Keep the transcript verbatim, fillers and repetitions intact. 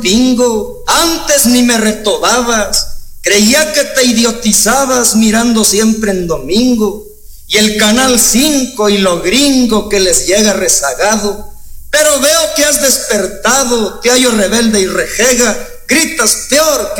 pingo, antes ni me retobabas, creía que te idiotizabas mirando siempre en domingo, y el canal cinco y lo gringo que les llega rezagado. Pero veo que has despertado, te hallo rebelde y rejega, gritas peor que